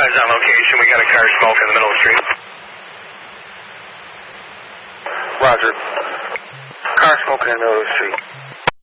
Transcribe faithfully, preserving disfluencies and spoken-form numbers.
guys on location. We got a car smoke in the middle of the street. Roger. Car smoking in the middle of the street.